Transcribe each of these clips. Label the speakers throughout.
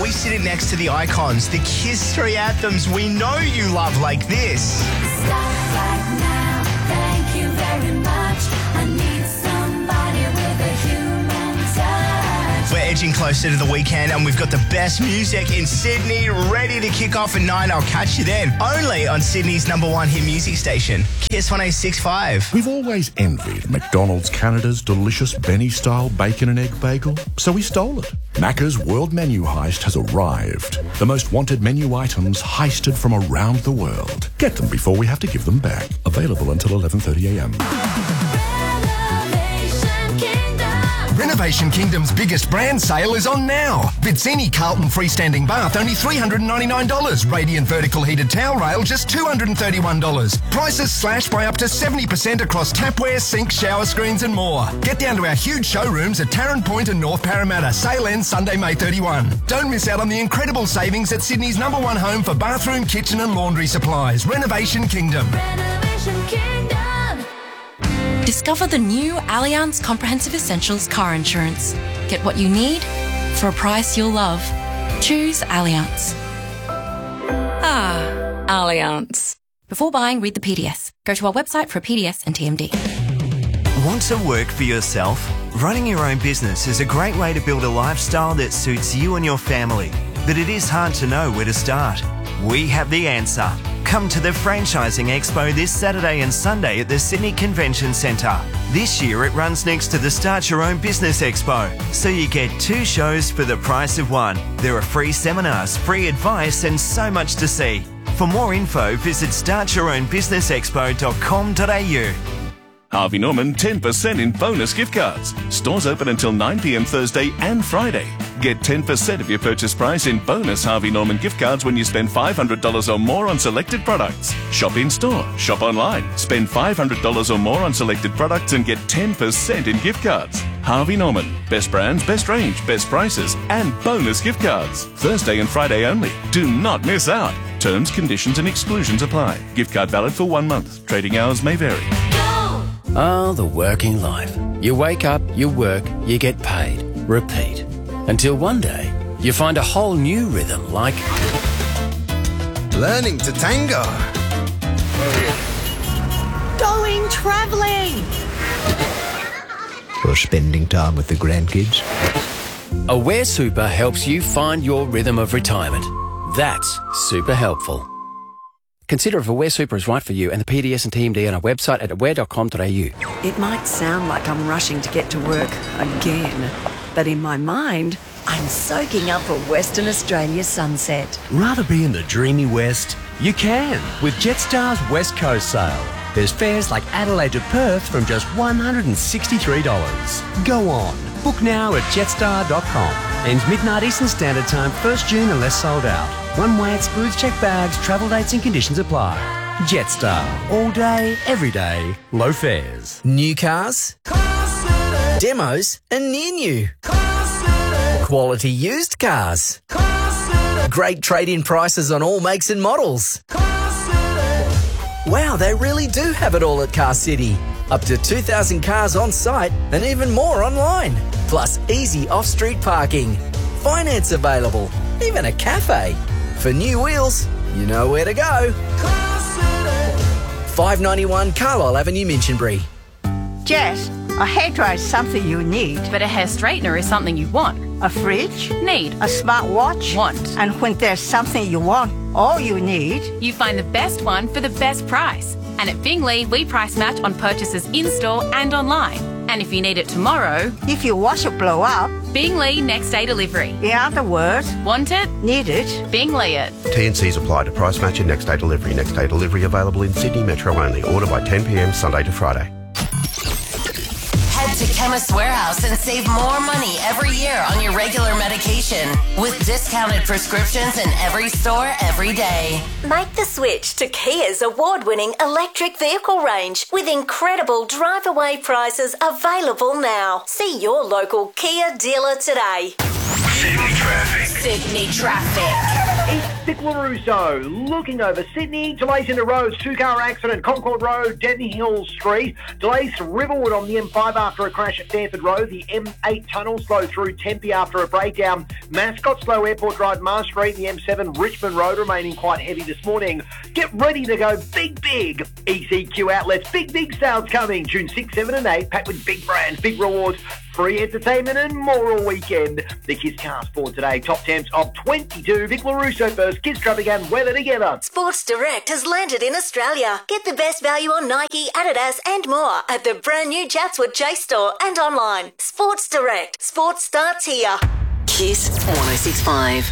Speaker 1: always sitting next to the icons, the Kiss 3 anthems we know you love like this.
Speaker 2: Stop right now, thank you very much. I need somebody with a human touch.
Speaker 1: We're edging closer to the weekend and we've got the best music in Sydney ready to kick off at 9. I'll catch you then. Only on Sydney's #1 hit music station, Kiss 106.5.
Speaker 3: We've always envied McDonald's Canada's delicious Benny-style bacon and egg bagel, so we stole it. Macca's World Menu Heist has arrived. The most wanted menu items heisted from around the world. Get them before we have to give them back. Available until 11:30am.
Speaker 4: Renovation Kingdom's biggest brand sale is on now. Vizzini Carlton freestanding bath, only $399. Radiant vertical heated towel rail, just $231. Prices slashed by up to 70% across tapware, sinks, shower screens and more. Get down to our huge showrooms at Tarrant Point and North Parramatta. Sale ends Sunday, May 31. Don't miss out on the incredible savings at Sydney's #1 home for bathroom, kitchen and laundry supplies. Renovation Kingdom.
Speaker 2: Renovation Kingdom.
Speaker 5: Discover the new Allianz Comprehensive Essentials car insurance. Get what you need for a price you'll love. Choose Allianz. Allianz. Before buying, read the PDS. Go to our website for a PDS and TMD.
Speaker 6: Want to work for yourself? Running your own business is a great way to build a lifestyle that suits you and your family. But it is hard to know where to start. We have the answer. Come to the Franchising Expo this Saturday and Sunday at the Sydney Convention Centre. This year it runs next to the Start Your Own Business Expo, so you get 2 shows for the price of 1. There are free seminars, free advice and so much to see. For more info, visit startyourownbusinessexpo.com.au.
Speaker 7: Harvey Norman 10% in bonus gift cards. Stores open until 9pm Thursday and Friday. Get 10% of your purchase price in bonus Harvey Norman gift cards when you spend $500 or more on selected products. Shop in store, shop online. Spend $500 or more on selected products and get 10% in gift cards. Harvey Norman. Best brands, best range, best prices and bonus gift cards. Thursday and Friday only. Do not miss out. Terms, conditions and exclusions apply. Gift card valid for 1 month. Trading hours may vary.
Speaker 8: Oh, the working life. You wake up, you work, you get paid. Repeat. Until one day, you find a whole new rhythm like
Speaker 4: Learning to tango.
Speaker 9: Going travelling.
Speaker 10: Or spending time with the grandkids.
Speaker 8: Aware Super helps you find your rhythm of retirement. That's super helpful. Consider if Aware Super is right for you and the PDS and TMD on our website at aware.com.au.
Speaker 9: It might sound like I'm rushing to get to work again, but in my mind, I'm soaking up a Western Australia sunset.
Speaker 11: Rather be in the dreamy West? You can with Jetstar's West Coast sale. There's fares like Adelaide to Perth from just $163. Go on. Book now at jetstar.com. Ends midnight Eastern Standard Time, 1st June unless sold out. One-way excludes check bags, travel dates and conditions apply. Jetstar. All day, every day. Low fares.
Speaker 12: New cars, demos and near new. Quality used cars. Great trade-in prices on all makes and models. Wow, they really do have it all at Car City. Up to 2,000 cars on site and even more online. Plus easy off-street parking. Finance available. Even a cafe. For new wheels, you know where to go. 591 Carlisle Avenue, Minchinbury.
Speaker 13: Jess, a hairdryer is something you need.
Speaker 14: But a hair straightener is something you want.
Speaker 13: A fridge?
Speaker 14: Need.
Speaker 13: A smartwatch?
Speaker 14: Want.
Speaker 13: And when there's something you want, all you need...
Speaker 14: You find the best one for the best price. And at Bingley, we price match on purchases in-store and online. And if you need it tomorrow...
Speaker 13: If your washer blow up...
Speaker 14: Bingley next day delivery.
Speaker 13: In other words...
Speaker 14: Want it?
Speaker 13: Need it?
Speaker 14: Bingley it.
Speaker 15: T&Cs apply to price match and next day delivery. Next day delivery available in Sydney Metro only. Order by 10pm Sunday to Friday.
Speaker 16: Head to Chemist Warehouse and save more money every year on your regular medication with discounted prescriptions in every store every day.
Speaker 17: Make the switch to Kia's award-winning electric vehicle range with incredible drive-away prices available now. See your local Kia dealer today.
Speaker 4: Sydney traffic.
Speaker 16: Sydney traffic.
Speaker 18: It's Vic LaRusso looking over Sydney. Delays into roads, two-car accident, Concord Road, Denton Hill Street. Delays to Riverwood on the M5 after a crash at Fairford Road. The M8 tunnel slow through Tempe after a breakdown. Mascot slow Airport Drive, Mars Street. The M7 Richmond Road remaining quite heavy this morning. Get ready to go big. ECQ outlets, big sales coming. June 6, 7 and 8, packed with big brands, big rewards, free entertainment and more all weekend. The Kiss Cars for today. Top temps of 22. Vic LaRusso first. Kiss traffic and weather together.
Speaker 17: Sports Direct has landed in Australia. Get the best value on Nike, Adidas and more at the brand new Chatswood Chase store and online. Sports Direct. Sports starts here.
Speaker 16: Kiss 1065.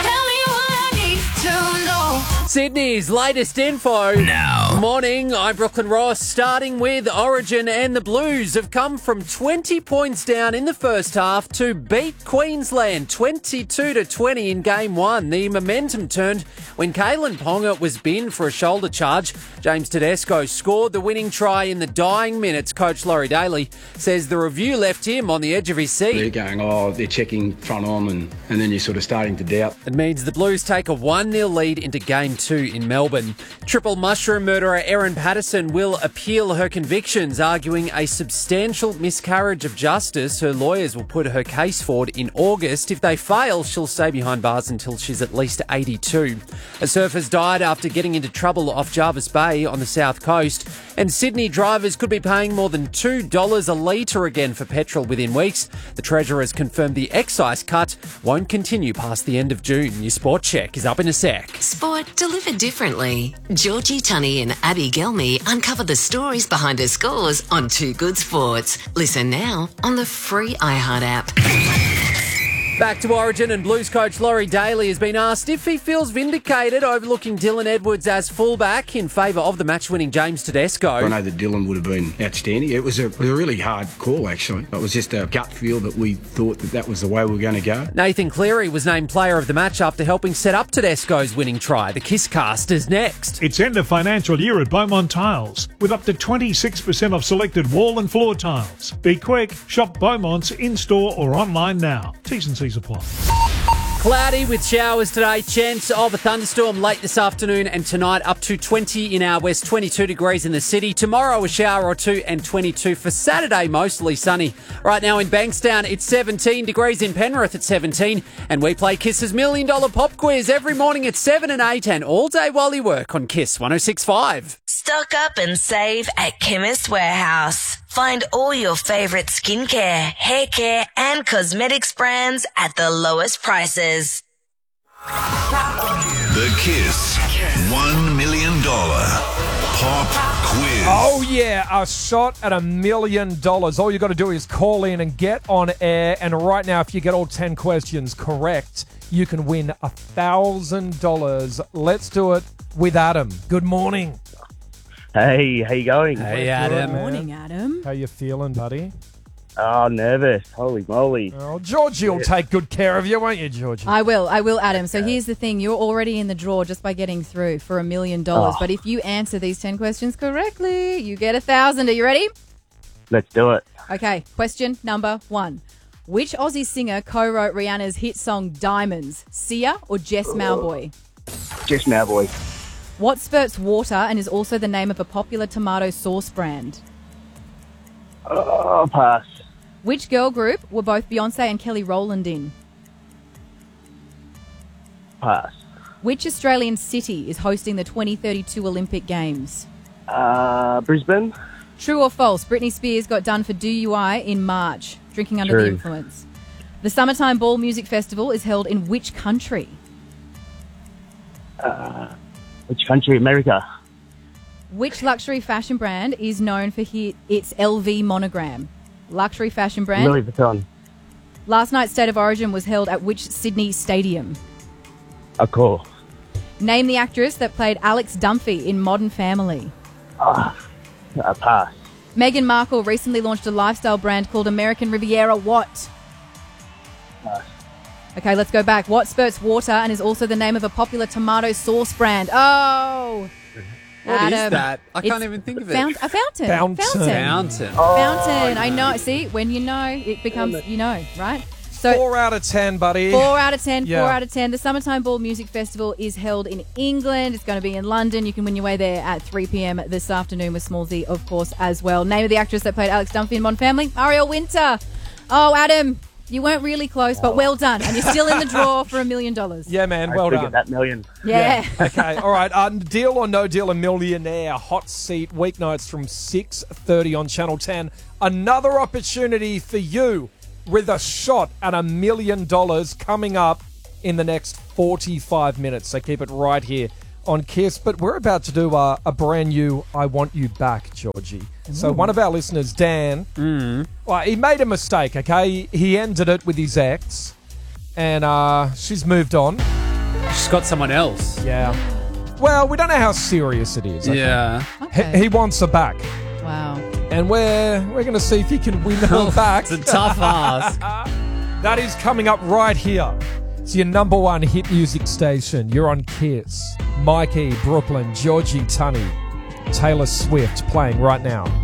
Speaker 19: Sydney's latest info.
Speaker 20: Now.
Speaker 19: Morning, I'm Brooklyn Ross. Starting with Origin, and the Blues have come from 20 points down in the first half to beat Queensland 22-20 in Game 1. The momentum turned when Kalen Ponga was binned for a shoulder charge. James Tedesco scored the winning try in the dying minutes. Coach Laurie Daly says the review left him on the edge of his seat.
Speaker 21: They're going, they're checking front on, and then you're sort of starting to doubt.
Speaker 19: It means the Blues take a 1-0 lead into Game 2 in Melbourne. Triple mushroom murderer Erin Patterson will appeal her convictions, arguing a substantial miscarriage of justice. Her lawyers will put her case forward in August. If they fail, she'll stay behind bars until she's at least 82. A surfer's died after getting into trouble off Jarvis Bay on the south coast. And Sydney drivers could be paying more than $2 a litre again for petrol within weeks. The Treasurer has confirmed the excise cut won't continue past the end of June. Your Sport Check is up in a sec.
Speaker 16: Sport delivered differently. Georgie Tunney and Abby Gelmy uncover the stories behind her scores on Too Good Sports. Listen now on the free iHeart app.
Speaker 19: Back to Origin, and Blues coach Laurie Daly has been asked if he feels vindicated overlooking Dylan Edwards as fullback in favour of the match-winning James Tedesco.
Speaker 21: I know that Dylan would have been outstanding. It was a really hard call, actually. It was just a gut feel that we thought that was the way we were going to go.
Speaker 19: Nathan Cleary was named player of the match after helping set up Tedesco's winning try. The Kisscast is next.
Speaker 22: It's end of financial year at Beaumont Tiles, with up to 26% off selected wall and floor tiles. Be quick, shop Beaumont's in-store or online now. T's and C's apply.
Speaker 19: Cloudy with showers today, chance of a thunderstorm late this afternoon and tonight, up to 20 in our west, 22 degrees in the city. Tomorrow a shower or two and 22 for Saturday, mostly sunny. Right now in Bankstown, it's 17 degrees, in Penrith at 17, and we play Kiss's $1 Million Pop Quiz every morning at 7 and 8 and all day while you work on Kiss 106.5.
Speaker 16: Stock up and save at Chemist Warehouse. Find all your favourite skincare, hair care and cosmetics brands at the lowest prices.
Speaker 20: The Kiss $1 Million Pop Quiz.
Speaker 23: Oh yeah, a shot at $1 million. All you got to do is call in and get on air. And right now, if you get all 10 questions correct, you can win $1,000. Let's do it with Adam. Good morning.
Speaker 24: Hey, how you going?
Speaker 19: Hey, Adam.
Speaker 23: Good
Speaker 25: morning, Adam.
Speaker 23: How you feeling, buddy?
Speaker 24: Oh, nervous. Holy moly.
Speaker 23: Oh, Georgie will take good care of you, won't you, Georgie?
Speaker 25: I will, Adam. So here's the thing. You're already in the draw just by getting through for $1 million. But if you answer these 10 questions correctly, you get $1,000. Are you ready?
Speaker 24: Let's do it.
Speaker 25: Okay, question number 1. Which Aussie singer co-wrote Rihanna's hit song Diamonds? Sia or Jess Mauboy?
Speaker 24: Jess Mauboy.
Speaker 25: What spurts water and is also the name of a popular tomato sauce brand?
Speaker 24: Oh, pass.
Speaker 25: Which girl group were both Beyonce and Kelly Rowland in?
Speaker 24: Pass.
Speaker 25: Which Australian city is hosting the 2032 Olympic Games?
Speaker 24: Brisbane.
Speaker 25: True or false? Britney Spears got done for DUI in March, drinking under the
Speaker 24: True.
Speaker 25: influence. The Summertime Ball Music Festival is held in which country?
Speaker 24: Which country? America.
Speaker 25: Which luxury fashion brand is known for its LV monogram? Luxury fashion brand.
Speaker 24: Louis Vuitton.
Speaker 25: Last night's State of Origin was held at which Sydney stadium?
Speaker 24: Accor.
Speaker 25: Name the actress that played Alex Dunphy in Modern Family.
Speaker 24: Pass.
Speaker 25: Meghan Markle recently launched a lifestyle brand called American Riviera. What?
Speaker 24: Pass.
Speaker 25: Okay, let's go back. What spurts water and is also the name of a popular tomato sauce brand? Oh,
Speaker 19: What
Speaker 25: Adam.
Speaker 19: is that? I
Speaker 25: It's
Speaker 19: can't even think of it.
Speaker 25: A fountain.
Speaker 19: Fountain.
Speaker 25: Fountain. I know. See, when you know, it becomes, you know, right? So
Speaker 23: 4 out of 10, buddy.
Speaker 25: 4 out of 10,
Speaker 23: Yeah.
Speaker 25: 4 out of 10. The Summertime Ball Music Festival is held in England. It's going to be in London. You can win your way there at 3 p.m. this afternoon with Smallsy, of course, as well. Name of the actress that played Alex Dunphy in Modern Family? Ariel Winter. Oh, Adam, you weren't really close, but well done. And you're still in the draw for $1 million.
Speaker 23: Yeah, man, well done.
Speaker 24: Get that million.
Speaker 25: Yeah.
Speaker 23: Okay, all right. Deal or No Deal, a Millionaire. Hot seat, weeknights from 6:30 on Channel 10. Another opportunity for you with a shot at $1 million coming up in the next 45 minutes. So keep it right here on KISS. But we're about to do a brand new I Want You Back, Georgie. So one of our listeners, Dan, well, he made a mistake, okay? He ended it with his ex, and she's moved on.
Speaker 19: She's got someone else.
Speaker 23: Yeah. Well, we don't know how serious it is. Okay?
Speaker 19: Yeah.
Speaker 23: He wants her back.
Speaker 25: Wow.
Speaker 23: And we're going to see if he can win her back.
Speaker 19: It's a tough ask.
Speaker 23: That is coming up right here. It's your number one hit music station. You're on KISS. Mikey, Brooklyn, Georgie Tunney, Taylor Swift playing right now.